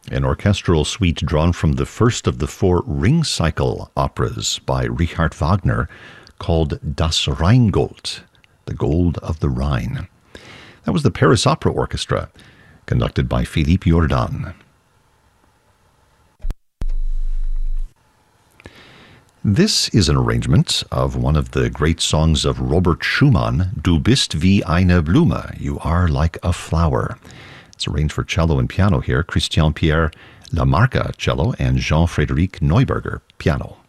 an orchestral suite drawn from the first of the 4 Ring Cycle operas by Richard Wagner called Das Rheingold, the Gold of the Rhine. That was the Paris Opera Orchestra, conducted by Philippe Jordan. This is an arrangement of one of the great songs of Robert Schumann, Du bist wie eine Blume, You Are Like a Flower. It's arranged for cello and piano here, Christian Pierre Lamarca, cello, and Jean-Frédéric Neuberger, piano.